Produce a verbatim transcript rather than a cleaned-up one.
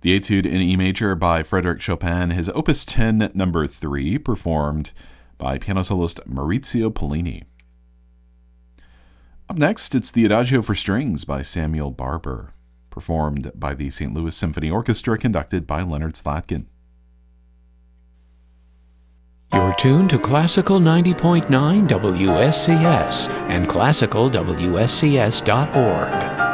The Etude in E major by Frédéric Chopin, his Opus ten, number three, performed by piano soloist Maurizio Pollini. Up next, it's the Adagio for Strings by Samuel Barber, performed by the Saint Louis Symphony Orchestra, conducted by Leonard Slatkin. You're tuned to Classical ninety point nine W S C S and classical W S C S dot org.